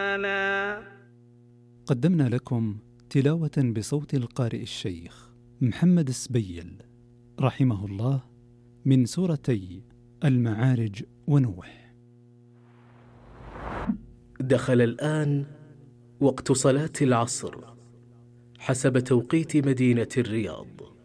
تعالى. قدمنا لكم تلاوة بصوت القارئ الشيخ محمد السبيل رحمه الله من سورتي المعارج ونوح. دخل الآن وقت صلاة العصر حسب توقيت مدينة الرياض.